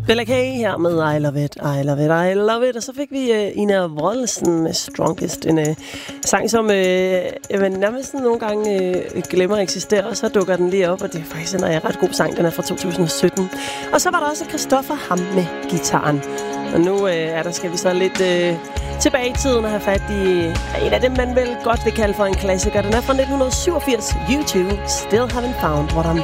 Bella K her med I Love It, I Love It, I Love It. Og så fik vi Ina Wroldsen med Strongest. En sang, som man nærmest nogle gange glemmer at eksistere, og så dukker den lige op, og det er faktisk en ret god sang. Den er fra 2017. Og så var der også Christoffer Ham med gitaren. Og nu skal vi så lidt tilbage i tiden og have fat i en af dem, man vel godt vil kalde for en klassiker. Den er fra 1987. YouTube, Still Haven't Found What I'm